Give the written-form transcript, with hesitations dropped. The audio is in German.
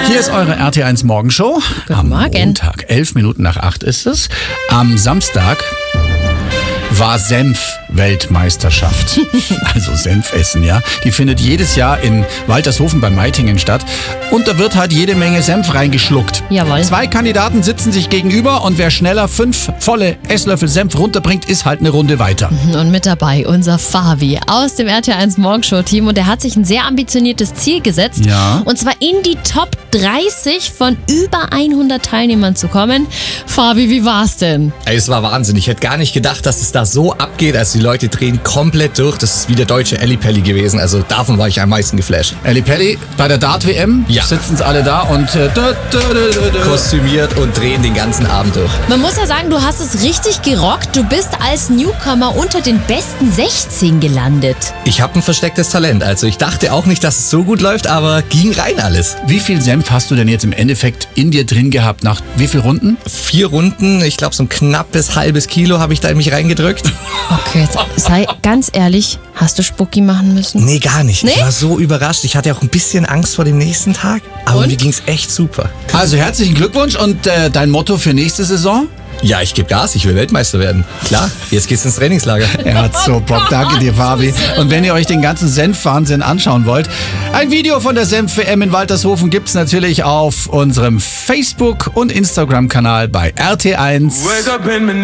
Hier ist eure RT1 Morgenshow. Guten Morgen. Am Montag, 11 Minuten nach 8 ist es. Am Samstag war Senf-Weltmeisterschaft. Also Senfessen, ja. Die findet jedes Jahr in Waltershofen bei Meitingen statt. Und da wird halt jede Menge Senf reingeschluckt. Jawohl. 2 Kandidaten sitzen sich gegenüber und wer schneller 5 volle Esslöffel Senf runterbringt, ist halt eine Runde weiter. Und mit dabei unser Fabi aus dem RT1 Morgenshow-Team. Und der hat sich ein sehr ambitioniertes Ziel gesetzt. Ja. Und zwar in die Top 30 von über 100 Teilnehmern zu kommen. Fabi, wie war's denn? Ey, es war Wahnsinn. Ich hätte gar nicht gedacht, dass es da so abgeht. Also die Leute drehen komplett durch. Das ist wie der deutsche Ellipelli gewesen. Also davon war ich am meisten geflasht. Ellipelli, bei der Dart-WM Ja. sitzen alle da und Kostümiert und drehen den ganzen Abend durch. Man muss ja sagen, du hast es richtig gerockt. Du bist als Newcomer unter den besten 16 gelandet. Ich habe ein verstecktes Talent. Also ich dachte auch nicht, dass es so gut läuft, aber ging rein alles. Wie viel Senf hast du denn jetzt im Endeffekt in dir drin gehabt? Nach wie viel Runden? 4 Runden, ich glaube so ein knappes halbes Kilo habe ich da in mich reingedrückt. Okay, jetzt sei ganz ehrlich, hast du Spucki machen müssen? Nee, gar nicht. Nee? Ich war so überrascht. Ich hatte auch ein bisschen Angst vor dem nächsten Tag. Aber Und? mir ging's echt super. Also herzlichen Glückwunsch und dein Motto für nächste Saison? Ja, ich gebe Gas. Ich will Weltmeister werden. Klar, jetzt geht's ins Trainingslager. Er hat so Bock, danke dir, Fabi. Und wenn ihr euch den ganzen Senf-Wahnsinn anschauen wollt, ein Video von der Senf-WM in Waltershofen gibt's natürlich auf unserem Facebook- und Instagram-Kanal bei RT1.